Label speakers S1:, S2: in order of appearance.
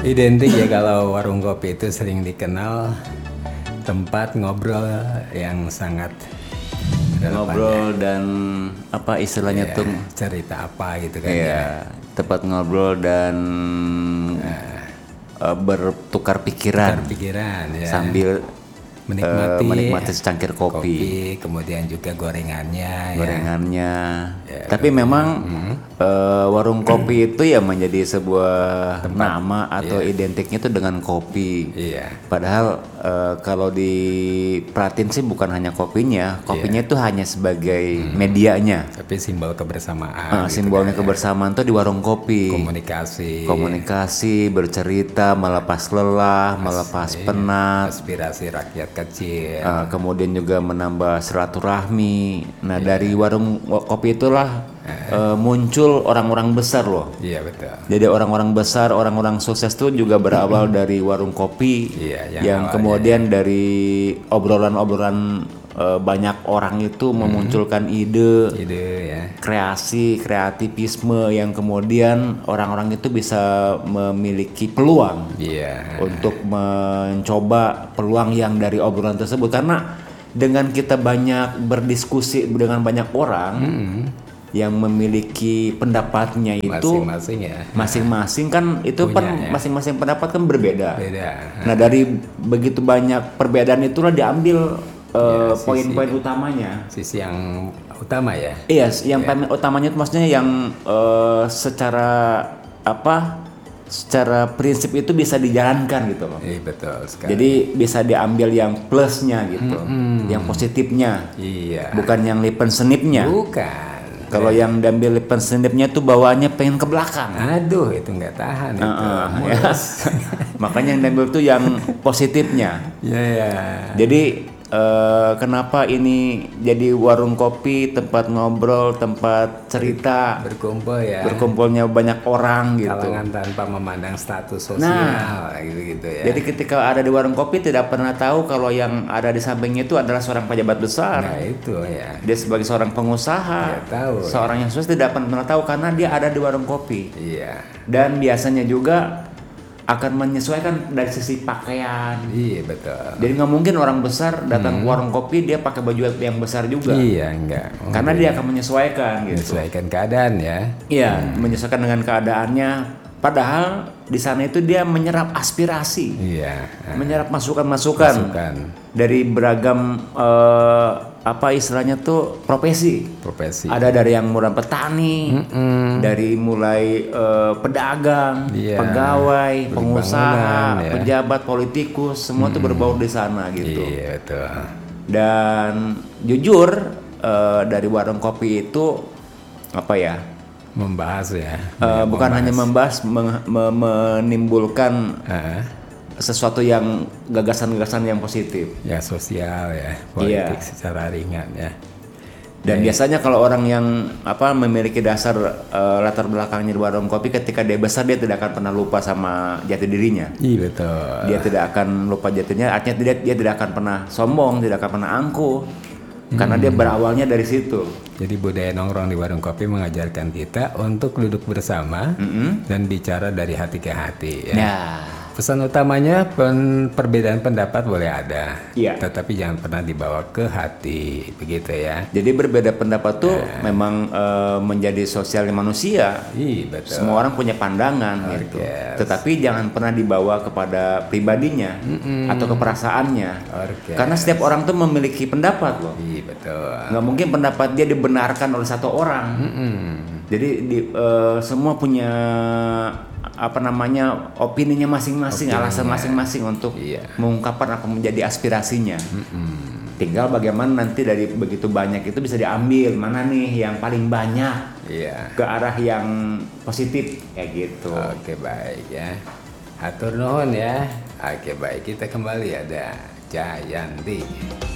S1: Identik ya kalau warung kopi itu sering dikenal tempat ngobrol yang sangat relevan
S2: Ngobrol dan apa istilahnya
S1: ya,
S2: tuh
S1: cerita apa gitu kan
S2: ya, tempat ngobrol dan bertukar pikiran
S1: pikiran ya,
S2: sambil menikmati secangkir kopi.
S1: kemudian juga gorengannya
S2: Gorengannya. Tapi memang warung kopi itu ya menjadi sebuah nama atau identiknya itu dengan kopi.
S1: Iya.
S2: Padahal kalau diperhatiin sih bukan hanya kopinya itu hanya sebagai medianya.
S1: Tapi simbol kebersamaan.
S2: Simbolnya kebersamaan tuh di warung kopi. Komunikasi, bercerita, melepas lelah, melepas penat,
S1: aspirasi rakyat kecil.
S2: kemudian juga menambah silaturahmi. Nah, dari warung kopi itulah muncul orang-orang besar loh.
S1: Iya betul.
S2: Jadi orang-orang besar, orang-orang sukses tuh juga berawal dari warung kopi. Yang kemudian dari obrolan-obrolan banyak orang itu memunculkan ide
S1: ya.
S2: kreativisme yang kemudian orang-orang itu bisa memiliki peluang untuk mencoba peluang yang dari obrolan tersebut. Karena dengan kita banyak berdiskusi dengan banyak orang yang memiliki pendapatnya itu masing-masing kan itu masing-masing pendapat kan berbeda. Nah, dari begitu banyak perbedaan itulah diambil poin-poin utamanya.
S1: Sisi yang utama ya.
S2: Iya, yang utamanya itu maksudnya yang secara prinsip itu bisa dijalankan gitu loh.
S1: Iya betul sekali.
S2: Jadi bisa diambil yang plusnya gitu, yang positifnya.
S1: Iya.
S2: Bukan yang lipen senipnya.
S1: Bukan.
S2: Kalau yang diambil lipen senipnya tuh bawaannya pengen ke belakang.
S1: Aduh, itu nggak tahan itu.
S2: Makanya yang diambil tuh yang positifnya.
S1: Iya.
S2: Jadi kenapa ini jadi warung kopi, tempat ngobrol, tempat cerita, berkumpulnya banyak orang gitu.
S1: Kalangan tanpa memandang status sosial gitu ya.
S2: Jadi ketika ada di warung kopi tidak pernah tahu kalau yang ada di sampingnya itu adalah seorang pejabat besar.
S1: Nah itu ya.
S2: Dia sebagai seorang pengusaha, seorang yang sukses tidak pernah tahu karena dia ada di warung kopi.
S1: Iya.
S2: Dan biasanya juga akan menyesuaikan dari sisi pakaian.
S1: Iya betul.
S2: Jadi nggak mungkin orang besar datang ke warung kopi dia pakai baju yang besar juga.
S1: Iya enggak.
S2: Karena dia akan menyesuaikan gitu.
S1: Menyesuaikan keadaan ya.
S2: Iya, menyesuaikan dengan keadaannya. Padahal di sana itu dia menyerap aspirasi.
S1: Iya.
S2: Menyerap masukan dari beragam istilahnya tuh profesi. Ada dari yang mulai petani, dari mulai pedagang, pegawai, pengusaha, pejabat, politikus, semua tuh berbaur di sana gitu.
S1: Iya betul.
S2: Dan jujur dari warung kopi itu
S1: membahas ya.
S2: Bukan hanya membahas, menimbulkan sesuatu yang gagasan-gagasan yang positif.
S1: Ya sosial ya, politik secara ringan ya.
S2: Dan biasanya kalau orang yang memiliki dasar latar belakangnya di warung kopi, ketika dia besar dia tidak akan pernah lupa sama jati dirinya.
S1: Iya betul.
S2: Dia tidak akan lupa jatinya, artinya dia tidak akan pernah sombong, tidak akan pernah angkuh. Karena dia berawalnya dari situ.
S1: Jadi budaya nongkrong di warung kopi mengajarkan kita untuk duduk bersama dan bicara dari hati ke hati ya. Pesan utamanya perbedaan pendapat boleh ada, tetapi jangan pernah dibawa ke hati, begitu ya.
S2: Jadi berbeda pendapat tuh memang menjadi sosial manusia.
S1: Iya betul.
S2: Semua orang punya pandangan gitu, tetapi jangan pernah dibawa kepada pribadinya atau keperasaannya. Karena setiap orang tuh memiliki pendapat loh.
S1: Iya betul.
S2: Nggak mungkin pendapat dia dibenarkan oleh satu orang. Jadi semua punya opininya masing-masing, alasan masing-masing untuk mengungkapkan apa menjadi aspirasinya. Tinggal bagaimana nanti dari begitu banyak itu bisa diambil mana nih yang paling banyak ke arah yang positif kayak gitu.
S1: Oke baik ya. Hatur nuhun ya. Oke baik, kita kembali ada Jayanti.